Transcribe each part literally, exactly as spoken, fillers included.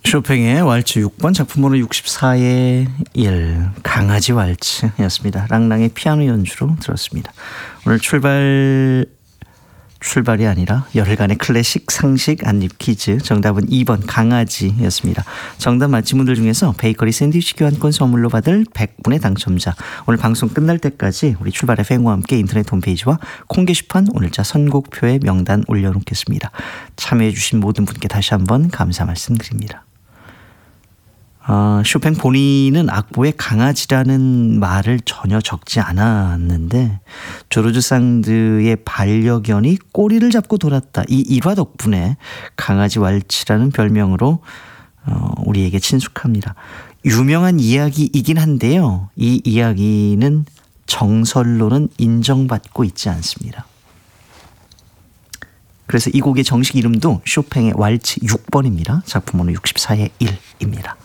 쇼팽의 왈츠 육 번 작품번호 육십사의 일 강아지 왈츠였습니다. 랑랑의 피아노 연주로 들었습니다. 오늘 출발 출발이 아니라 열흘간의 클래식 상식 안립 퀴즈 정답은 이 번 강아지였습니다. 정답 맞힌 분들 중에서 베이커리 샌드위치 교환권 선물로 받을 백 분의 당첨자, 오늘 방송 끝날 때까지 우리 출발 에프엠과 함께 인터넷 홈페이지와 콩 게시판 오늘자 선곡표에 명단 올려놓겠습니다. 참여해 주신 모든 분께 다시 한번 감사 말씀드립니다. 어, 쇼팽 본인은 악보에 강아지라는 말을 전혀 적지 않았는데 조르주 상드의 반려견이 꼬리를 잡고 돌았다, 이 일화 덕분에 강아지 왈츠라는 별명으로 어, 우리에게 친숙합니다. 유명한 이야기이긴 한데요, 이 이야기는 정설로는 인정받고 있지 않습니다. 그래서 이 곡의 정식 이름도 쇼팽의 왈츠 육 번입니다. 작품번호 육십사의 일입니다.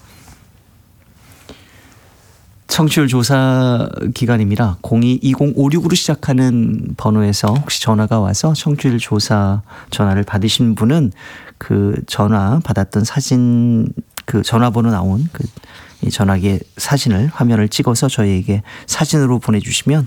청취율 조사 기간입니다. 공이 이공오육으로 시작하는 번호에서 혹시 전화가 와서 청취율 조사 전화를 받으신 분은 그 전화 받았던 사진, 그 전화번호 나온 그 이 전화기의 사진을, 화면을 찍어서 저희에게 사진으로 보내주시면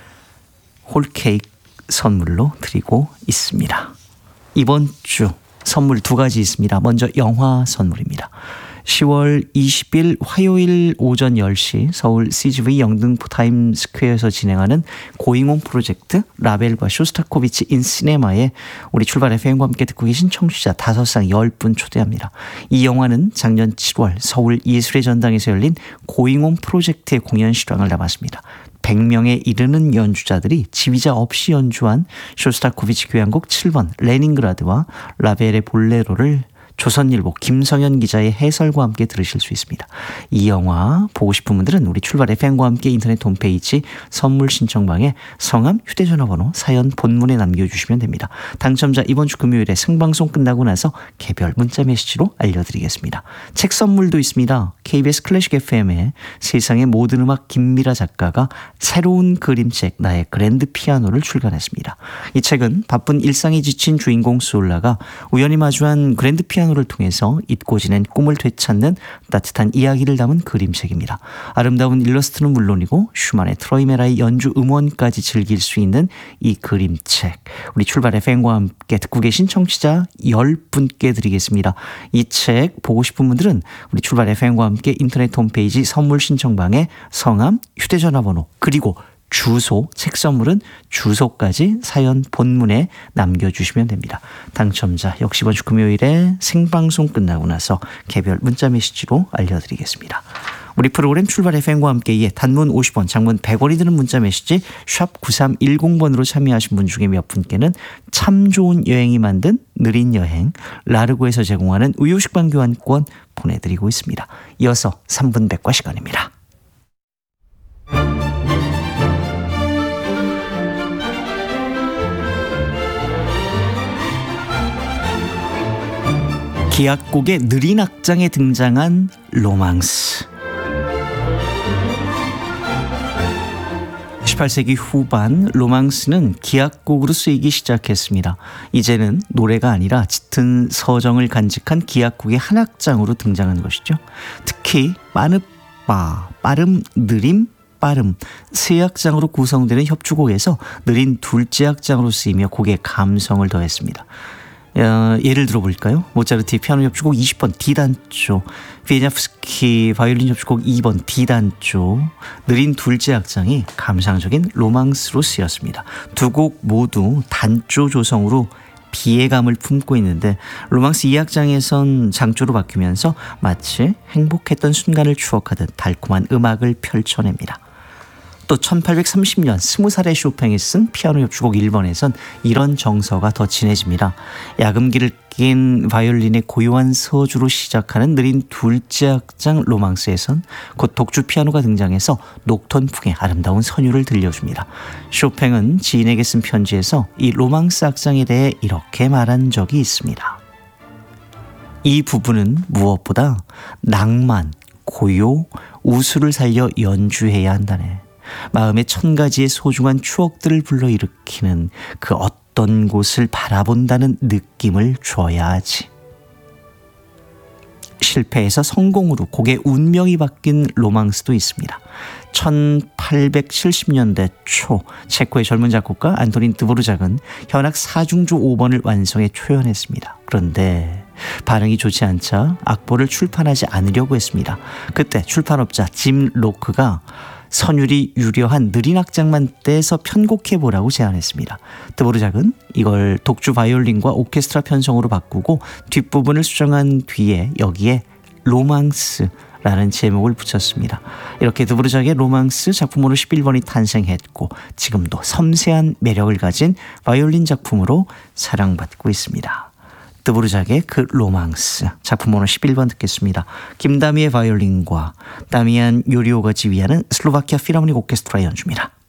홀케이크 선물로 드리고 있습니다. 이번 주 선물 두 가지 있습니다. 먼저 영화 선물입니다. 시월 이십일 화요일 오전 열 시 서울 씨지브이 영등포 타임스퀘어에서 진행하는 고잉온 프로젝트 라벨과 쇼스타코비치 인 시네마에 우리 출발 에프엠과 함께 듣고 계신 청취자 다섯 상 열 분 초대합니다. 이 영화는 작년 칠월 서울 예술의 전당에서 열린 고잉온 프로젝트의 공연 실황을 담았습니다. 백 명에 이르는 연주자들이 지휘자 없이 연주한 쇼스타코비치 교향곡 칠 번 레닌그라드와 라벨의 볼레로를 조선일보 김성현 기자의 해설과 함께 들으실 수 있습니다. 이 영화 보고 싶은 분들은 우리 출발 에프엠과 함께 인터넷 홈페이지 선물 신청방에 성함, 휴대전화번호, 사연 본문에 남겨주시면 됩니다. 당첨자 이번 주 금요일에 생방송 끝나고 나서 개별 문자 메시지로 알려드리겠습니다. 책 선물도 있습니다. 케이비에스 클래식 에프엠에 세상의 모든 음악 김미라 작가가 새로운 그림책 나의 그랜드 피아노를 출간했습니다. 이 책은 바쁜 일상에 지친 주인공 수올라가 우연히 마주한 그랜드 피아노 피아노를 통해서 잊고 지낸 꿈을 되찾는 따뜻한 이야기를 담은 그림책입니다. 아름다운 일러스트는 물론이고 슈만의 트로이메라의 연주 음원까지 즐길 수 있는 이 그림책, 우리 출발 에프엠과 함께 듣고 계신 청취자 열 분께 드리겠습니다. 이 책 보고 싶은 분들은 우리 출발 에프엠과 함께 인터넷 홈페이지 선물 신청방에 성함, 휴대전화번호, 그리고 주소, 책 선물은 주소까지 사연 본문에 남겨주시면 됩니다. 당첨자 역시 이번 주 금요일에 생방송 끝나고 나서 개별 문자 메시지로 알려드리겠습니다. 우리 프로그램 출발 에프엠과 함께 단문 오십 원, 장문 백 원이 드는 문자 메시지 샵 구삼일공 번으로 참여하신 분 중에 몇 분께는 참 좋은 여행이 만든 느린 여행 라르고에서 제공하는 우유식빵 교환권 보내드리고 있습니다. 이어서 삼 분 백과 시간입니다. 기악곡의 느린 악장에 등장한 로망스. 십팔 세기 후반 로망스는 기악곡으로 쓰이기 시작했습니다. 이제는 노래가 아니라 짙은 서정을 간직한 기악곡의 한 악장으로 등장한 것이죠. 특히 빠르빠, 빠름, 느림, 빠름 세 악장으로 구성되는 협주곡에서 느린 둘째 악장으로 쓰이며 곡의 감성을 더했습니다. 어, 예를 들어볼까요? 모차르트의 피아노 협주곡 이십 번 D단조, 비에냐프스키 바이올린 협주곡 이 번 D단조, 느린 둘째 악장이 감상적인 로망스로 쓰였습니다. 두 곡 모두 단조 조성으로 비애감을 품고 있는데 로망스 이 악장에선 장조로 바뀌면서 마치 행복했던 순간을 추억하듯 달콤한 음악을 펼쳐냅니다. 또 천팔백삼십 년 스무 살의 쇼팽이 쓴 피아노 협주곡 일 번에선 이런 정서가 더 진해집니다. 야금기를 낀 바이올린의 고요한 서주로 시작하는 느린 둘째 악장 로망스에선 곧 독주 피아노가 등장해서 녹톤풍의 아름다운 선율을 들려줍니다. 쇼팽은 지인에게 쓴 편지에서 이 로망스 악장에 대해 이렇게 말한 적이 있습니다. 이 부분은 무엇보다 낭만, 고요, 우수를 살려 연주해야 한다네. 마음에 천 가지의 소중한 추억들을 불러일으키는 그 어떤 곳을 바라본다는 느낌을 줘야 하지. 실패해서 성공으로 곡의 운명이 바뀐 로망스도 있습니다. 천팔백칠십 년대 초 체코의 젊은 작곡가 안토닌 드보르작은 현악 사중조 오 번을 완성해 초연했습니다. 그런데 반응이 좋지 않자 악보를 출판하지 않으려고 했습니다. 그때 출판업자 짐 로크가 선율이 유려한 느린 악장만 떼서 편곡해보라고 제안했습니다. 드보르작은 이걸 독주 바이올린과 오케스트라 편성으로 바꾸고 뒷부분을 수정한 뒤에 여기에 로망스라는 제목을 붙였습니다. 이렇게 드보르작의 로망스 작품으로 십일 번이 탄생했고 지금도 섬세한 매력을 가진 바이올린 작품으로 사랑받고 있습니다. 드보르작의 그 로망스 작품번호 십일 번 듣겠습니다. 김다미의 바이올린과 다미안 요리오가 지휘하는 슬로바키아 필하모닉 오케스트라 연주입니다.